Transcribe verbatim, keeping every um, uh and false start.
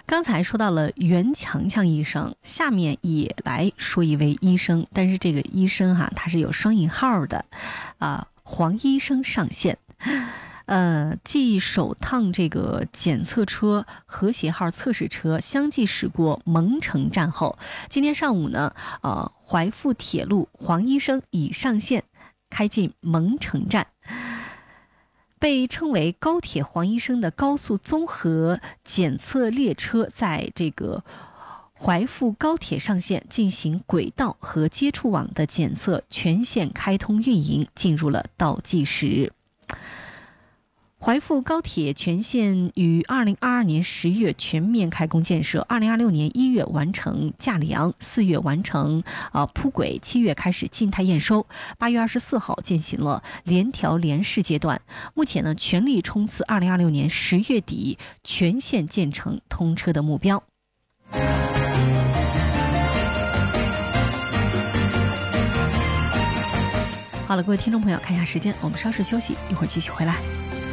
刚才说到了袁强强医生，下面也来说一位医生，但是这个医生哈、啊，他是有双引号的，啊，黄医生上线。呃，继首趟这个检测车和谐号测试车相继驶过蒙城站后，今天上午呢，呃，淮阜铁路黄医生已上线，开进蒙城站。被称为高铁黄医生的高速综合检测列车，在这个淮阜高铁上线进行轨道和接触网的检测，全线开通运营，进入了倒计时。淮阜高铁全线于二零二二年十月全面开工建设，二零二六年一月完成架梁，四月完成呃铺轨，七月开始静态验收，八月二十四号进行了联调联试阶段。目前呢，全力冲刺二零二六年十月底全线建成通车的目标。好了，各位听众朋友，看一下时间，我们稍事休息，一会儿继续回来。